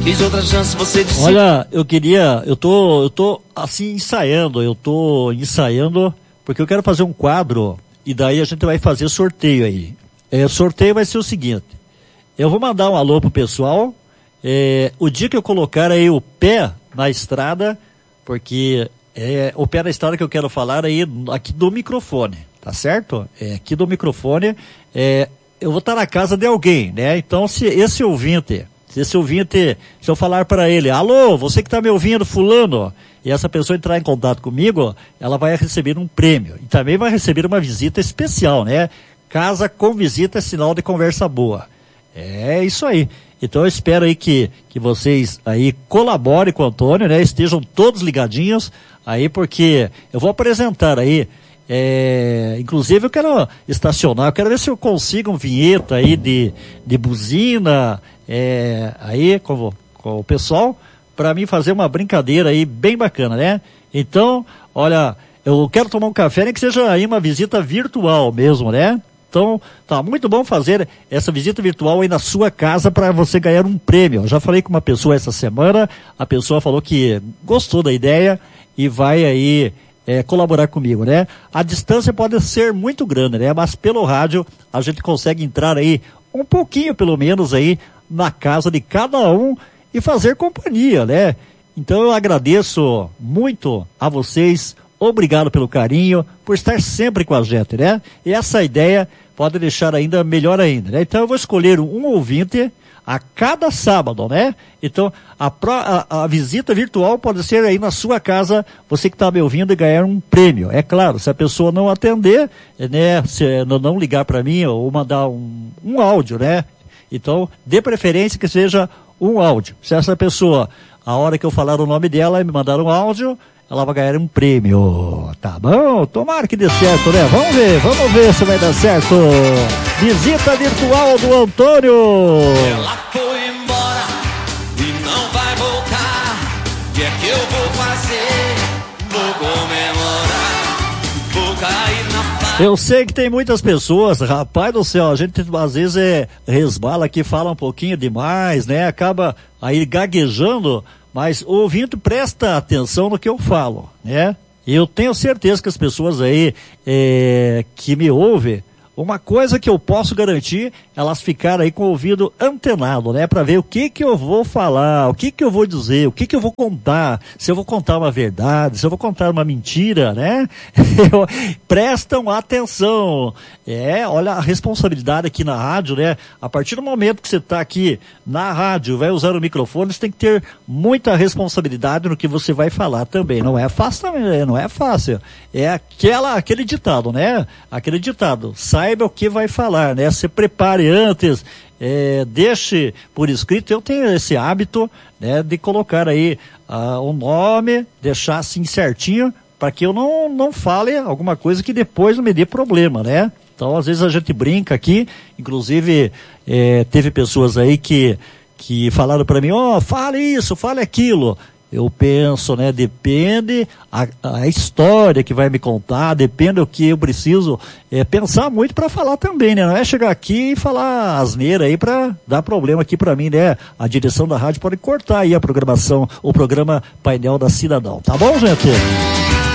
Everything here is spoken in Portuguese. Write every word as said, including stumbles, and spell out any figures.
Quis outra chance, você disse... Olha, eu queria, eu tô, eu tô assim ensaiando, eu tô ensaiando, porque eu quero fazer um quadro, e daí a gente vai fazer sorteio aí. É, sorteio vai ser o seguinte, eu vou mandar um alô pro pessoal, é, o dia que eu colocar aí o pé na estrada, porque é o pé na estrada que eu quero falar aí, aqui do microfone, tá certo? É, aqui do microfone, é, eu vou estar na casa de alguém, né? Então, se esse ouvinte... Se esse ouvinte, se eu falar para ele, alô, você que está me ouvindo, fulano, e essa pessoa entrar em contato comigo, ela vai receber um prêmio. E também vai receber uma visita especial, né? Casa com visita é sinal de conversa boa. É isso aí. Então eu espero aí que, que vocês aí colaborem com o Antônio, né? Estejam todos ligadinhos aí, porque eu vou apresentar aí, é, inclusive eu quero estacionar, eu quero ver se eu consigo um vinheta aí de, de buzina, é, aí com, com o pessoal, para mim fazer uma brincadeira aí bem bacana, né? Então, olha, eu quero tomar um café, nem que seja aí uma visita virtual mesmo, né? Então, tá muito bom fazer essa visita virtual aí na sua casa para você ganhar um prêmio. Eu já falei com uma pessoa essa semana, a pessoa falou que gostou da ideia e vai aí é, colaborar comigo, né? A distância pode ser muito grande, né? Mas pelo rádio a gente consegue entrar aí um pouquinho pelo menos aí na casa de cada um e fazer companhia, né? Então eu agradeço muito a vocês, obrigado pelo carinho, por estar sempre com a gente, né? E essa ideia pode deixar ainda melhor ainda, né? Então eu vou escolher um ouvinte a cada sábado, né? Então a, pro, a, a visita virtual pode ser aí na sua casa, você que está me ouvindo, e ganhar um prêmio. É claro, se a pessoa não atender, né? Se não, não ligar para mim ou mandar um, um áudio, né? Então, dê preferência que seja um áudio. Se essa pessoa, a hora que eu falar o nome dela, me mandar um áudio, ela vai ganhar um prêmio. Tá bom? Tomara que dê certo, né? Vamos ver, vamos ver se vai dar certo. Visita virtual do Antônio. Ela foi embora e não vai voltar. O que é que eu vou fazer? Vou comemorar, vou cair na paz. Eu sei que tem muitas pessoas, rapaz do céu, a gente às vezes é, resbala aqui, fala um pouquinho demais, né? Acaba aí gaguejando, mas o ouvinte presta atenção no que eu falo, né? Eu tenho certeza que as pessoas aí é, que me ouvem, uma coisa que eu posso garantir, elas ficaram aí com o ouvido antenado, né? Para ver o que que eu vou falar, o que que eu vou dizer, o que que eu vou contar, se eu vou contar uma verdade, se eu vou contar uma mentira, né? Prestam atenção. É, olha a responsabilidade aqui na rádio, né? A partir do momento que você está aqui na rádio, vai usar o microfone, você tem que ter muita responsabilidade no que você vai falar também. Não é fácil, não é fácil. É aquela, aquele ditado, né? Aquele ditado. Saiba o que vai falar, né? Se prepare antes, é, deixe por escrito. Eu tenho esse hábito, né, de colocar aí ah, o nome, deixar assim certinho, para que eu não, não fale alguma coisa que depois não me dê problema, né? Então, às vezes a gente brinca aqui, inclusive é, teve pessoas aí que, que falaram para mim, ó, oh, fale isso, fale aquilo. Eu penso, né, depende a, a história que vai me contar, depende o que eu preciso é, pensar muito para falar também, né? Não é chegar aqui e falar asneira aí para dar problema aqui para mim, né? A direção da rádio pode cortar aí a programação, o programa Painel da Cidadão. Tá bom, gente?